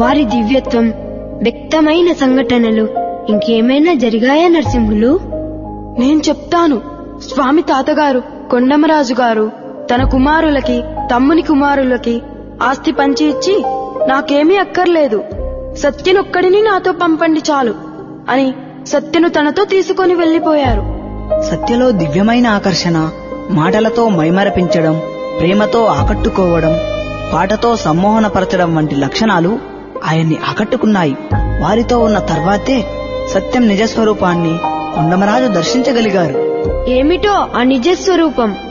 వారి దివ్యత్వం వ్యక్తమైన సంఘటనలు ఇంకేమైనా జరిగాయా నరసింహులు? నేను చెప్తాను. స్వామి తాతగారు కొండమరాజు గారు తన కుమారులకి తమ్ముని కుమారులకి ఆస్తి పంచి ఇచ్చి, నాకేమీ అక్కర్లేదు, సత్యనొక్కడిని నాతో పంపండి చాలు అని సత్యను తనతో తీసుకొని వెళ్లిపోయారు. సత్యలో దివ్యమైన ఆకర్షణ, మాటలతో మైమరపించడం, ప్రేమతో ఆకట్టుకోవడం, పాటతో సమ్మోహనపరచడం వంటి లక్షణాలు ఆయన్ని ఆకట్టుకున్నాయి. వారితో ఉన్న తర్వాతే సత్యం నిజస్వరూపాన్ని కొండమరాజు దర్శించగలిగారు. ఏమిటో ఆ నిజస్వరూపం?